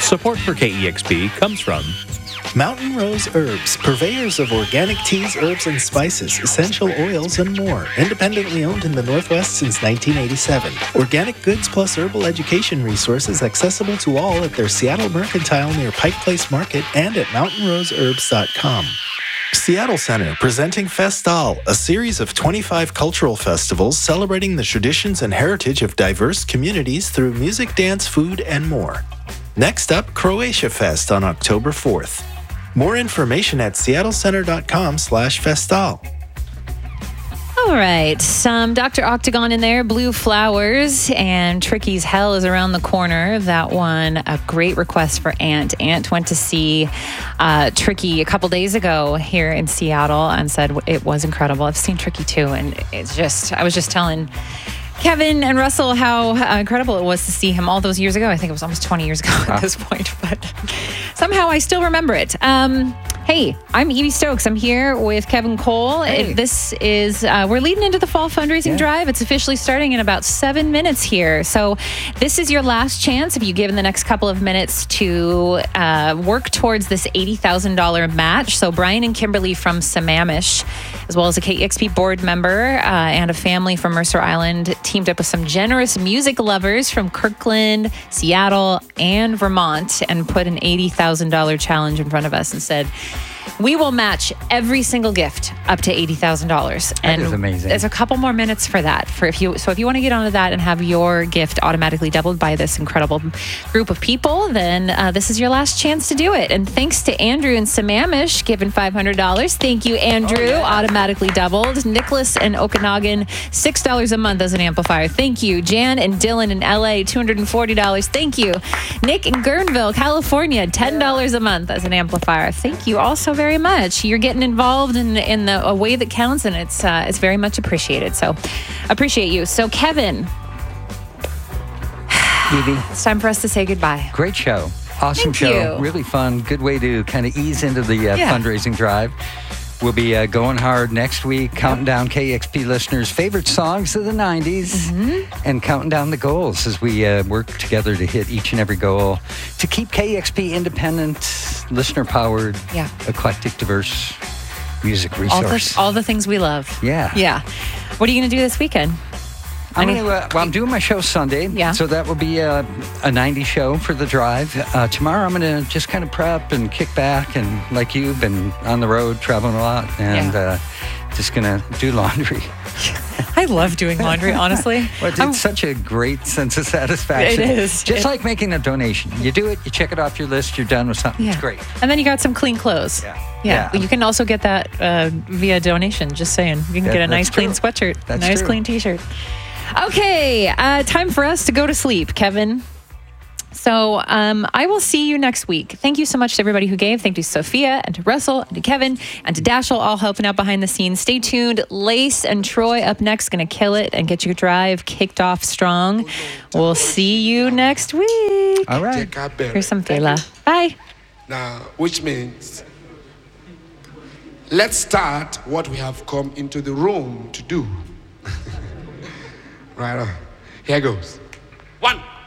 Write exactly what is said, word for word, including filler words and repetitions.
Support for K E X P comes from Mountain Rose Herbs, purveyors of organic teas, herbs, and spices, essential oils, and more. Independently owned in the Northwest since nineteen eighty-seven. Organic goods plus herbal education resources accessible to all at their Seattle Mercantile near Pike Place Market and at mountain rose herbs dot com. Seattle Center presenting Festal, a series of twenty-five cultural festivals celebrating the traditions and heritage of diverse communities through music, dance, food, and more. Next up, Croatia Fest on October fourth. More information at seattle center dot com slash festal. All right, some Doctor Octagon in there, Blue Flowers, and Tricky's Hell is around the corner. That one, a great request for Ant. Ant went to see uh, Tricky a couple days ago here in Seattle and said it was incredible. I've seen Tricky too, and it's just, I was just telling Kevin and Russell how uh, incredible it was to see him all those years ago. I think it was almost twenty years ago wow. at this point, but somehow I still remember it. Um, hey, I'm Evie Stokes. I'm here with Kevin Cole. Hey. This is, uh, we're leading into the fall fundraising yeah. drive. It's officially starting in about seven minutes here. So this is your last chance, if you give in the next couple of minutes, to uh, work towards this eighty thousand dollars match. So Brian and Kimberly from Sammamish, as well as a K E X P board member uh, and a family from Mercer Island, teamed up with some generous music lovers from Kirkland, Seattle, and Vermont, and put an eighty thousand dollars challenge in front of us and said, we will match every single gift up to eighty thousand dollars. That and is amazing. There's a couple more minutes for that. For if you, so if you want to get onto that and have your gift automatically doubled by this incredible group of people, then uh, this is your last chance to do it. And thanks to Andrew and Sammamish, giving five hundred dollars. Thank you, Andrew. Oh, yeah. Automatically doubled. Nicholas and Okanagan, six dollars a month as an amplifier. Thank you. Jan and Dylan in L A, two hundred forty dollars. Thank you. Nick in Guerneville, California, ten dollars a month as an amplifier. Thank you all so very much. You're getting involved in in the, a way that counts, and it's uh, it's very much appreciated. So appreciate you. So Kevin, Evie, it's time for us to say goodbye. Great show. Awesome Thank show. you. Really fun. Good way to kind of ease into the uh, Yeah. fundraising drive. We'll be uh, going hard next week, counting down K E X P listeners' favorite songs of the nineties Mm-hmm. and counting down the goals as we uh, work together to hit each and every goal to keep K E X P independent, listener-powered, Yeah. eclectic, diverse music All resource. the, all the things we love. Yeah. Yeah. What are you going to do this weekend? I'm Any- gonna, uh, well, I'm doing my show Sunday, Yeah. so that will be a, a ninety show for the drive. Uh, tomorrow, I'm going to just kind of prep and kick back, and like you, been on the road, traveling a lot, and Yeah. uh, just going to do laundry. I love doing laundry, honestly. Well, it's I'm- such a great sense of satisfaction. It is. Just It- like making a donation. You do it, you check it off your list, you're done with something. Yeah. It's great. And then you got some clean clothes. Yeah. Yeah. Yeah. You can also get that uh, via donation, just saying. You can That- get a nice that's clean true. sweatshirt, That's nice true. clean t-shirt. Okay, uh, time for us to go to sleep, Kevin. So um, I will see you next week. Thank you so much to everybody who gave. Thank you to Sophia and to Russell and to Kevin and to Dashel, all helping out behind the scenes. Stay tuned. Lace and Troy up next, going to kill it and get your drive kicked off strong. We'll see you next week. All right. Here's some Fela. Bye. Now, which means, let's start what we have come into the room to do. Right on. Here goes. One.